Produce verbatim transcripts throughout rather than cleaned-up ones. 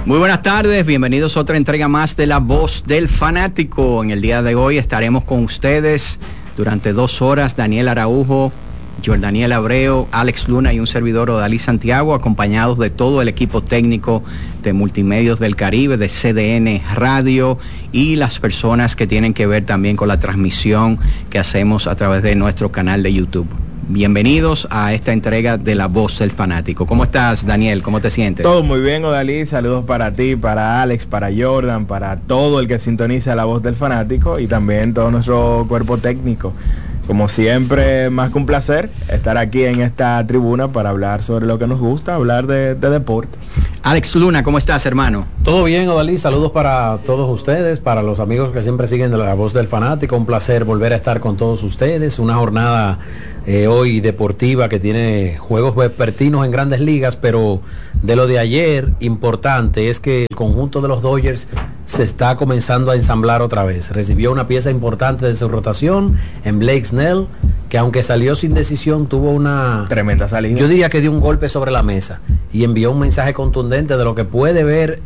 Muy buenas tardes, bienvenidos a otra entrega más de La Voz del Fanático. En el día de hoy estaremos con ustedes durante dos horas, Daniel Araujo, Jordaniel Abreu, Alex Luna y un servidor Odalí Santiago, acompañados de todo el equipo técnico de Multimedios del Caribe, de C D N Radio y las personas que tienen que ver también con la transmisión que hacemos a través de nuestro canal de YouTube. Bienvenidos a esta entrega de La Voz del Fanático. ¿Cómo estás, Daniel? ¿Cómo te sientes? Todo muy bien, Odalí. Saludos para ti, para Alex, para Jordan, para todo el que sintoniza La Voz del Fanático y también todo nuestro cuerpo técnico. Como siempre, más que un placer estar aquí en esta tribuna para hablar sobre lo que nos gusta, hablar de, de deporte. Alex Luna, ¿cómo estás, hermano? Todo bien, Odalí. Saludos para todos ustedes, para los amigos que siempre siguen de La Voz del Fanático. Un placer volver a estar con todos ustedes. Una jornada eh, hoy deportiva que tiene juegos vespertinos en Grandes Ligas, pero de lo de ayer, importante es que el conjunto de los Dodgers se está comenzando a ensamblar otra vez. Recibió una pieza importante de su rotación en Blake Snell, que aunque salió sin decisión, tuvo una tremenda salida. Yo diría que dio un golpe sobre la mesa y envió un mensaje contundente de lo que puede ver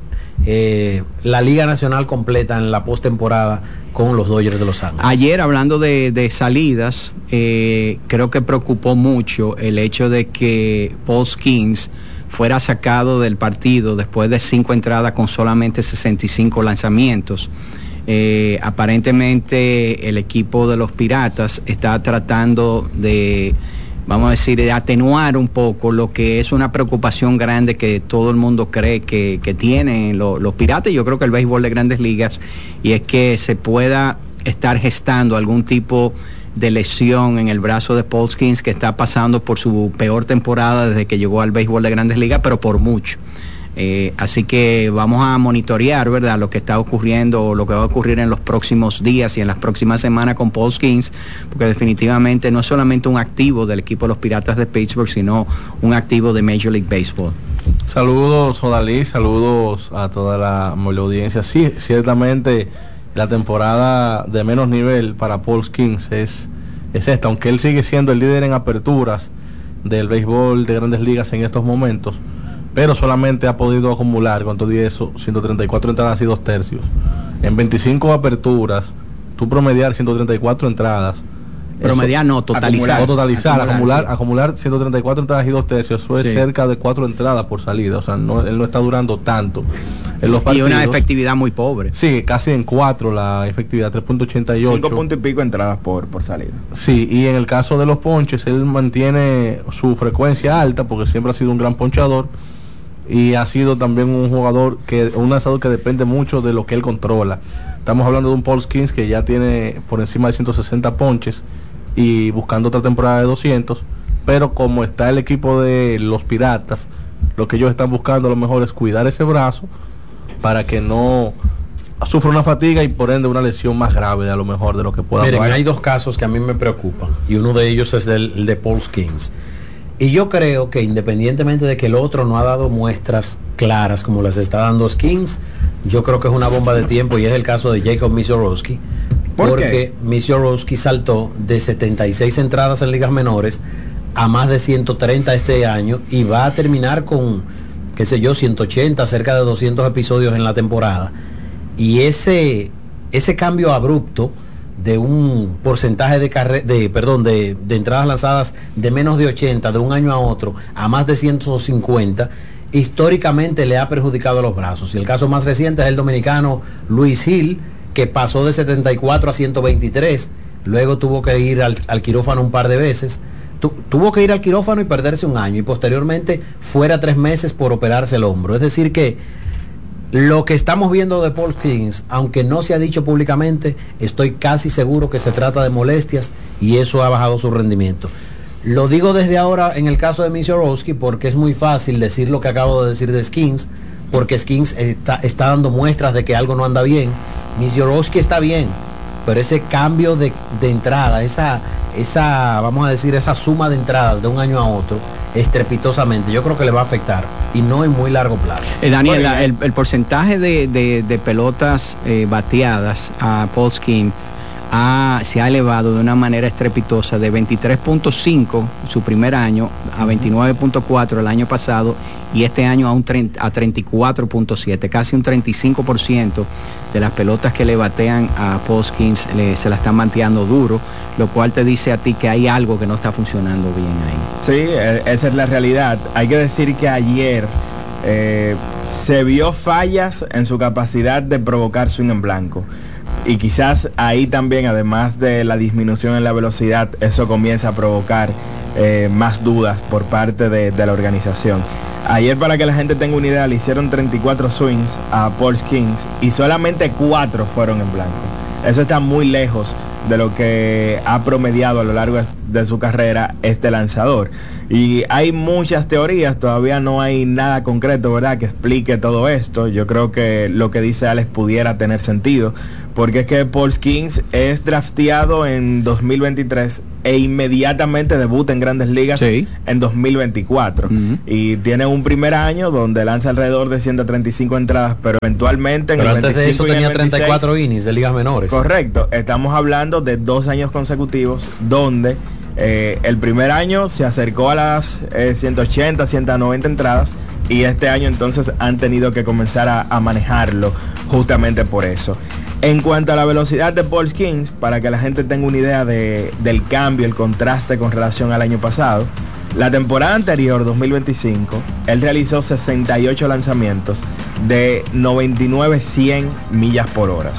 eh, la Liga Nacional completa en la postemporada con los Dodgers de Los Ángeles. Ayer, hablando de, de salidas, eh, creo que preocupó mucho el hecho de que Paul Skeens fuera sacado del partido después de cinco entradas con solamente sesenta y cinco lanzamientos. Eh, aparentemente el equipo de los Piratas está tratando de, vamos a decir, de atenuar un poco lo que es una preocupación grande que todo el mundo cree que, que tienen lo, los Piratas, y yo creo que el béisbol de Grandes Ligas, y es que se pueda estar gestando algún tipo de lesión en el brazo de Paul Skeens, que está pasando por su peor temporada desde que llegó al béisbol de Grandes Ligas, pero por mucho. Eh, así que vamos a monitorear, ¿verdad?, lo que está ocurriendo o lo que va a ocurrir en los próximos días y en las próximas semanas con Paul Skeens, porque definitivamente no es solamente un activo del equipo de los Piratas de Pittsburgh, sino un activo de Major League Baseball. Saludos, Odalí, saludos a toda la, la audiencia. Sí, ciertamente la temporada de menos nivel para Paul Skeens es, es esta, aunque él sigue siendo el líder en aperturas del béisbol de Grandes Ligas en estos momentos, pero solamente ha podido acumular, con todo y eso, ciento treinta y cuatro entradas y dos tercios. En veinticinco aperturas, tú promediar ciento treinta y cuatro entradas. Promediar no, totalizar. O totalizar, acumular, acumular, sí. acumular ciento treinta y cuatro entradas y dos tercios, eso es sí. cerca de cuatro entradas por salida, o sea, no, él no está durando tanto en los partidos. Y una efectividad muy pobre. Sí, casi en cuatro la efectividad, tres punto ochenta y ocho. cinco puntos y pico entradas por, por salida. Sí, y en el caso de los ponches, él mantiene su frecuencia alta, porque siempre ha sido un gran ponchador, y ha sido también un jugador, que un lanzador que depende mucho de lo que él controla. Estamos hablando de un Paul Skeens que ya tiene por encima de ciento sesenta ponches y buscando otra temporada de doscientos, pero como está el equipo de los Piratas, lo que ellos están buscando a lo mejor es cuidar ese brazo para que no sufra una fatiga y por ende una lesión más grave de a lo mejor de lo que pueda. Miren, hay dos casos que a mí me preocupan y uno de ellos es el, el de Paul Skeens. Y yo creo que independientemente de que el otro no ha dado muestras claras como las está dando Skeens, yo creo que es una bomba de tiempo, y es el caso de Jacob Misiorowski. ¿Por porque qué? Misiorowski saltó de setenta y seis entradas en ligas menores a más de ciento treinta este año y va a terminar con, qué sé yo, ciento ochenta, cerca de doscientos episodios en la temporada. Y ese, ese cambio abrupto de un porcentaje de carre de perdón de, de entradas lanzadas de menos de ochenta de un año a otro a más de ciento cincuenta, históricamente le ha perjudicado a los brazos. Y el caso más reciente es el dominicano Luis Gil, que pasó de setenta y cuatro a ciento veintitrés, luego tuvo que ir al, al quirófano un par de veces, tu, tuvo que ir al quirófano y perderse un año, y posteriormente fuera tres meses por operarse el hombro. Es decir que lo que estamos viendo de Paul Skeens, aunque no se ha dicho públicamente, estoy casi seguro que se trata de molestias y eso ha bajado su rendimiento. Lo digo desde ahora en el caso de Misiorowski porque es muy fácil decir lo que acabo de decir de Skeens, porque Skeens está, está dando muestras de que algo no anda bien. Misiorowski está bien, pero ese cambio de, de entrada, esa, esa, vamos a decir, esa suma de entradas de un año a otro, estrepitosamente, yo creo que le va a afectar, y no en muy largo plazo. Eh, Daniel, la, el, el porcentaje de, de, de pelotas eh, bateadas a Paul Skeens ha, se ha elevado de una manera estrepitosa de veintitrés punto cinco su primer año a veintinueve punto cuatro el año pasado, y este año a, un treinta, a treinta y cuatro punto siete, casi un treinta y cinco por ciento de las pelotas que le batean a Paul Skeens le, se la están manteando duro, lo cual te dice a ti que hay algo que no está funcionando bien ahí. Sí, esa es la realidad. Hay que decir que ayer eh, se vio fallas en su capacidad de provocar swing en blanco. Y quizás ahí también, además de la disminución en la velocidad, eso comienza a provocar eh, más dudas por parte de, de la organización. Ayer, para que la gente tenga una idea, le hicieron treinta y cuatro swings a Paul Skeens y solamente cuatro fueron en blanco. Eso está muy lejos de lo que ha promediado a lo largo de su carrera este lanzador. Y hay muchas teorías, todavía no hay nada concreto, ¿verdad?, que explique todo esto. Yo creo que lo que dice Alex pudiera tener sentido, porque es que Paul Skeens es drafteado en dos mil veintitrés e inmediatamente debuta en Grandes Ligas sí. en dos mil veinticuatro. Uh-huh. Y tiene un primer año donde lanza alrededor de ciento treinta y cinco entradas, pero eventualmente en pero el antes de eso tenía treinta y cuatro innings de ligas menores. Correcto, estamos hablando de dos años consecutivos donde eh, el primer año se acercó a las eh, ciento ochenta, ciento noventa entradas, y este año entonces han tenido que comenzar a, a manejarlo justamente por eso. En cuanto a la velocidad de Paul Skeens, para que la gente tenga una idea de, del cambio, el contraste con relación al año pasado, la temporada anterior, dos mil veinticinco, él realizó sesenta y ocho lanzamientos de noventa y nueve cien millas por hora.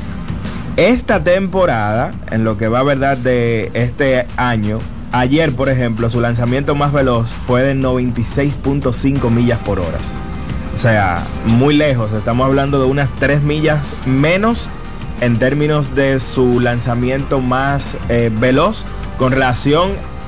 Esta temporada, en lo que va, verdad, de este año, ayer, por ejemplo, su lanzamiento más veloz fue de noventa y seis punto cinco millas por hora. O sea, muy lejos, estamos hablando de unas tres millas menos en términos de su lanzamiento más eh, veloz con relación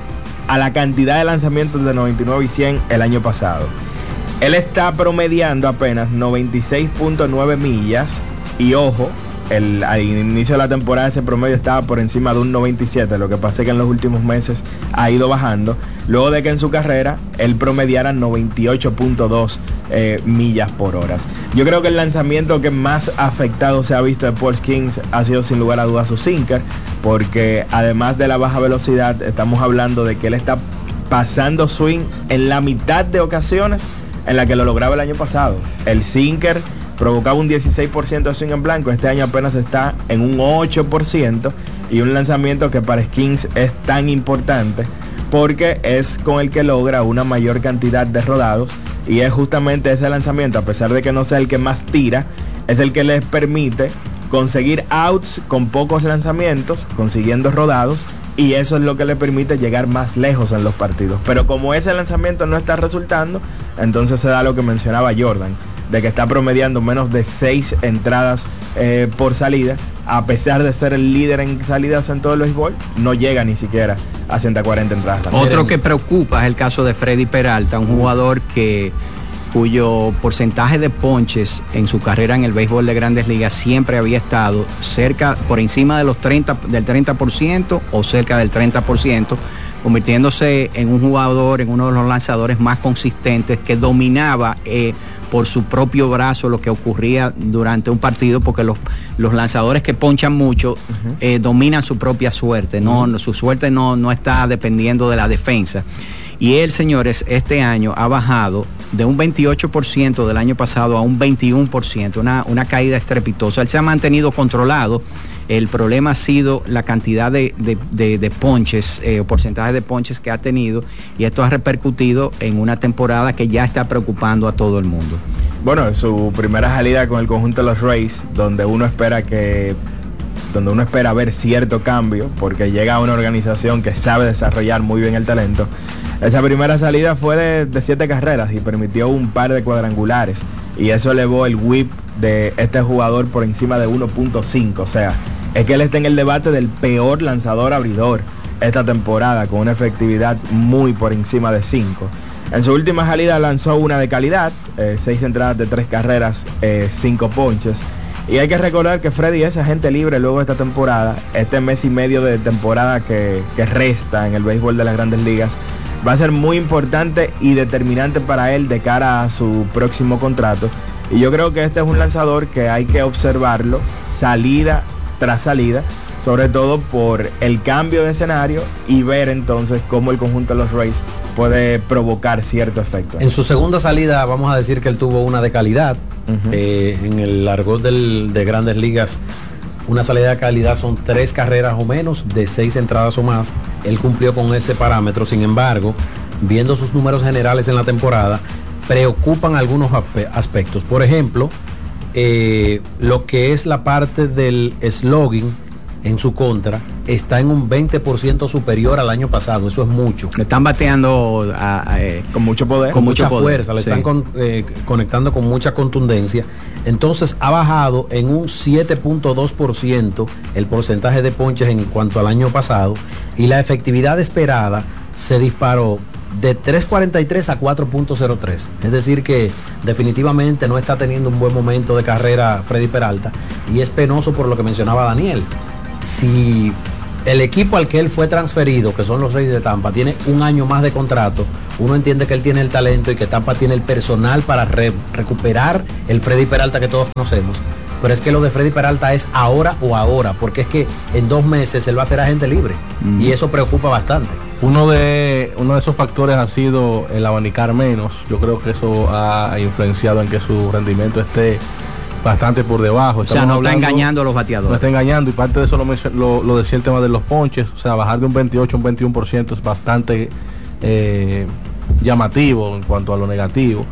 a la cantidad de lanzamientos de noventa y nueve y cien el año pasado. Él está promediando apenas noventa y seis punto nueve millas y ojo, el, al inicio de la temporada ese promedio estaba por encima de un noventa y siete, lo que pasa es que en los últimos meses ha ido bajando, luego de que en su carrera él promediara noventa y ocho punto dos eh, millas por hora. Yo creo que el lanzamiento que más afectado se ha visto de Paul Skeens ha sido sin lugar a dudas su sinker, porque además de la baja velocidad, estamos hablando de que él está pasando swing en la mitad de ocasiones en la que lo lograba el año pasado. El sinker provocaba un dieciséis por ciento de swing en blanco, este año apenas está en un ocho por ciento, y un lanzamiento que para Skeens es tan importante porque es con el que logra una mayor cantidad de rodados, y es justamente ese lanzamiento, a pesar de que no sea el que más tira, es el que les permite conseguir outs con pocos lanzamientos, consiguiendo rodados, y eso es lo que le permite llegar más lejos en los partidos. Pero como ese lanzamiento no está resultando, entonces se da lo que mencionaba Jordan, de que está promediando menos de seis entradas eh, por salida, a pesar de ser el líder en salidas en todo el béisbol, no llega ni siquiera a ciento cuarenta entradas también. Otro que preocupa es el caso de Freddy Peralta, un jugador que cuyo porcentaje de ponches en su carrera en el béisbol de Grandes Ligas siempre había estado cerca, por encima de los treinta, del treinta por ciento o cerca del treinta por ciento, convirtiéndose en un jugador, en uno de los lanzadores más consistentes, que dominaba eh, por su propio brazo lo que ocurría durante un partido, porque los, los lanzadores que ponchan mucho uh-huh. eh, dominan su propia suerte, no, uh-huh. su suerte no, no está dependiendo de la defensa. Y él, señores, este año ha bajado de un veintiocho por ciento del año pasado a un veintiuno por ciento, una, una caída estrepitosa. Él se ha mantenido controlado. El problema ha sido la cantidad de, de, de, de ponches, eh, porcentaje de ponches que ha tenido, y esto ha repercutido en una temporada que ya está preocupando a todo el mundo. Bueno, su primera salida con el conjunto de los Rays, donde uno espera que donde uno espera ver cierto cambio, porque llega a una organización que sabe desarrollar muy bien el talento. Esa primera salida fue de, de siete carreras y permitió un par de cuadrangulares, y eso elevó el whip de este jugador por encima de uno punto cinco. O sea, es que él está en el debate del peor lanzador abridor esta temporada, con una efectividad muy por encima de cinco. En su última salida lanzó una de calidad, eh, seis entradas de tres carreras, eh, cinco ponches. Y hay que recordar que Freddy es agente libre luego de esta temporada. Este mes y medio de temporada que, que resta en el béisbol de las Grandes Ligas va a ser muy importante y determinante para él de cara a su próximo contrato. Y yo creo que este es un lanzador que hay que observarlo salida tras salida. sobre todo por el cambio de escenario y ver entonces cómo el conjunto de los Rays puede provocar cierto efecto. En su segunda salida vamos a decir que él tuvo una de calidad. Uh-huh. eh, en el argot del, de Grandes Ligas, una salida de calidad son tres carreras o menos de seis entradas o más. Él cumplió con ese parámetro. Sin embargo, viendo sus números generales en la temporada, preocupan algunos aspectos. Por ejemplo, eh, lo que es la parte del slugging en su contra está en un veinte por ciento superior al año pasado. Eso es mucho. Le están bateando a, a, eh, con mucho poder, con, con mucha poder. fuerza, le sí. están con, eh, conectando con mucha contundencia. Entonces ha bajado en un siete punto dos por ciento el porcentaje de ponches en cuanto al año pasado, y la efectividad esperada se disparó de tres cuarenta y tres a cuatro punto cero tres. Es decir que definitivamente no está teniendo un buen momento de carrera Freddy Peralta, y es penoso por lo que mencionaba Daniel. Si el equipo al que él fue transferido, que son los Reyes de Tampa, tiene un año más de contrato, uno entiende que él tiene el talento y que Tampa tiene el personal para re- recuperar el Freddy Peralta que todos conocemos. Pero es que lo de Freddy Peralta es ahora o ahora, porque es que en dos meses él va a ser agente libre, mm. y eso preocupa bastante. Uno de, uno de esos factores ha sido el abanicar menos. Yo creo que eso ha influenciado en que su rendimiento esté bastante por debajo. Estamos o sea, no hablando, está engañando a los bateadores. No está engañando, y parte de eso lo, lo, lo decía el tema de los ponches. O sea, bajar de un veintiocho a un veintiuno por ciento es bastante eh, llamativo en cuanto a lo negativo.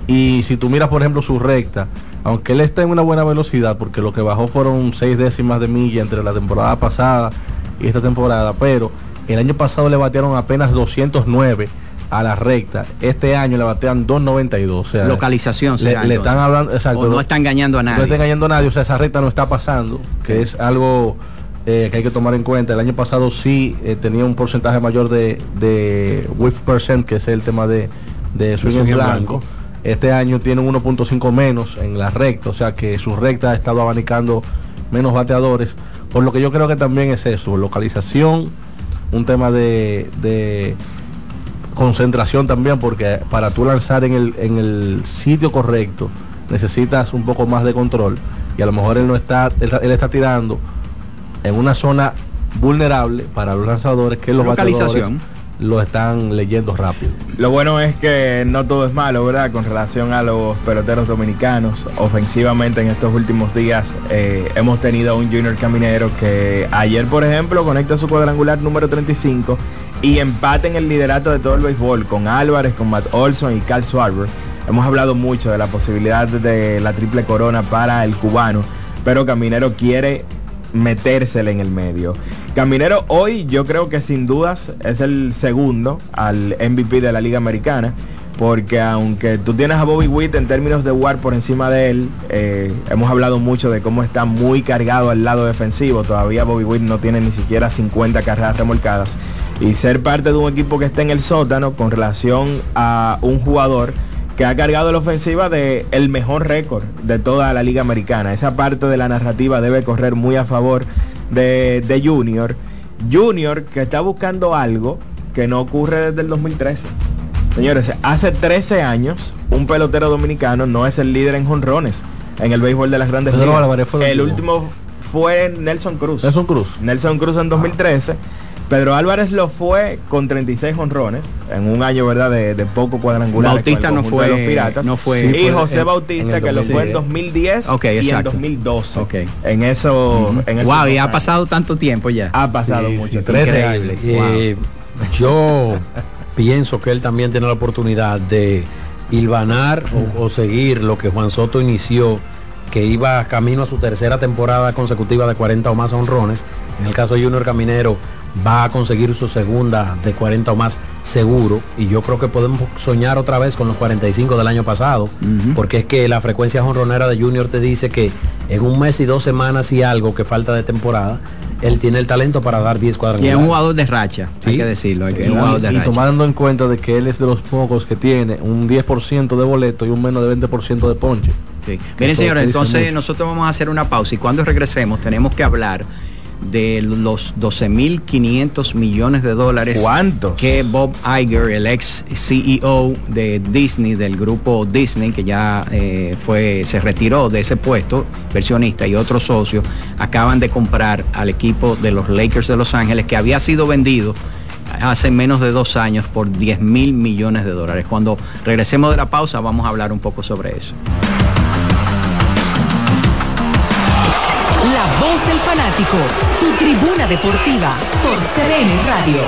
Y si tú miras, por ejemplo, su recta, aunque él está en una buena velocidad, porque lo que bajó fueron seis décimas de milla entre la temporada pasada y esta temporada, pero el año pasado le batearon apenas doscientos nueve a la recta. Este año le batean doscientos noventa y dos. O sea, localización será, le, le están hablando, exacto, o no está engañando a nadie. No está engañando a nadie, o sea, esa recta no está pasando, que es algo eh, que hay que tomar en cuenta. El año pasado sí eh, tenía un porcentaje mayor de, de whiff percent, que es el tema de, de swing en blanco. blanco. Este año tiene uno punto cinco menos en la recta, o sea que su recta ha estado abanicando menos bateadores, por lo que yo creo que también es eso, localización, un tema de, de concentración también, porque para tú lanzar en el, en el sitio correcto necesitas un poco más de control, y a lo mejor él no está, él, él está tirando en una zona vulnerable para los lanzadores, que los bateadores lo están leyendo rápido. Lo bueno es que no todo es malo, ¿verdad? Con relación a los peloteros dominicanos, ofensivamente en estos últimos días eh, hemos tenido a un Junior Caminero que ayer, por ejemplo, conecta su cuadrangular número treinta y cinco y empata en el liderato de todo el béisbol con Álvarez, con Matt Olson y Kyle Schwarber. Hemos hablado mucho de la posibilidad de la triple corona para el cubano, pero Caminero quiere metérsele en el medio. Caminero hoy yo creo que sin dudas es el segundo al M V P de la Liga Americana, porque aunque tú tienes a Bobby Witt en términos de W A R por encima de él, eh, hemos hablado mucho de cómo está muy cargado al lado defensivo. Todavía Bobby Witt no tiene ni siquiera cincuenta carreras remolcadas, y ser parte de un equipo que está en el sótano con relación a un jugador que ha cargado la ofensiva de el mejor récord de toda la Liga Americana. Esa parte de la narrativa debe correr muy a favor de, de Junior. Junior que está buscando algo que no ocurre desde el dos mil trece. Señores, hace trece años un pelotero dominicano no es el líder en jonrones en el béisbol de las Grandes Pero Ligas. No, el último. el último fue Nelson Cruz. Nelson Cruz. Nelson Cruz en dos mil trece. Pedro Álvarez lo fue con treinta y seis jonrones en un año, ¿verdad?, de, de poco cuadrangular. Bautista no fue, los Piratas. no fue. Sí, y fue José en, Bautista, en que lo fue en dos mil diez okay, y exacto. en dos mil doce. Okay. En eso. Uh-huh. en wow, y ha pasado tanto tiempo ya. Ha pasado sí, mucho. Sí, trece años. Eh, wow. Yo pienso que él también tiene la oportunidad de hilvanar o, o seguir lo que Juan Soto inició, que iba camino a su tercera temporada consecutiva de cuarenta o más honrones. En el caso de Junior Caminero, va a conseguir su segunda de cuarenta o más seguro, y yo creo que podemos soñar otra vez con los cuarenta y cinco del año pasado, uh-huh. porque es que la frecuencia jonronera de Junior te dice que en un mes y dos semanas y algo que falta de temporada, él tiene el talento para dar diez cuadrangulares. Y es un jugador de racha, ¿sí? Hay que decirlo. Hay que, es un jugador de y racha. Tomando en cuenta de que él es de los pocos que tiene un diez por ciento de boleto y un menos de veinte por ciento de ponche. Sí. Miren, señores, entonces nosotros vamos a hacer una pausa, y cuando regresemos tenemos que hablar de los doce mil quinientos millones de dólares. ¿Cuántos? Que Bob Iger, el ex C E O de Disney, del grupo Disney, que ya eh, fue, se retiró de ese puesto, inversionista, y otros socios, acaban de comprar al equipo de los Lakers de Los Ángeles, que había sido vendido hace menos de dos años por diez mil millones de dólares. Cuando regresemos de la pausa vamos a hablar un poco sobre eso. La voz del fanático, tu tribuna deportiva por C D N Radio.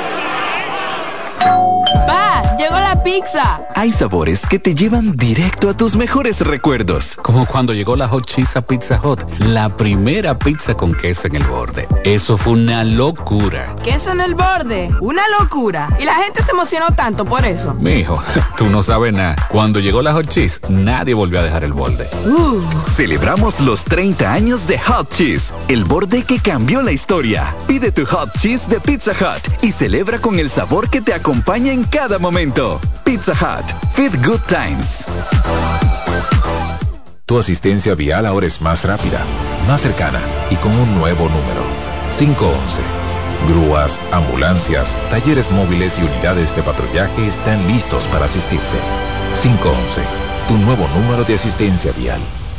¡Pa! ¡Llegó la pizza! Hay sabores que te llevan directo a tus mejores recuerdos. Como cuando llegó la Hot Cheese a Pizza Hut, la primera pizza con queso en el borde. Eso fue una locura. ¿Queso en el borde? ¡Una locura! Y la gente se emocionó tanto por eso. Mijo, tú no sabes nada. Cuando llegó la Hot Cheese, nadie volvió a dejar el borde. Uh. Celebramos los treinta años de Hot Cheese, el borde que cambió la historia. Pide tu Hot Cheese de Pizza Hut y celebra con el sabor que te acompaña en cada momento. Pizza Hut, Feed Good Times. Tu asistencia vial ahora es más rápida, más cercana y con un nuevo número. cinco once. Grúas, ambulancias, talleres móviles y unidades de patrullaje están listos para asistirte. cinco once. Tu nuevo número de asistencia vial.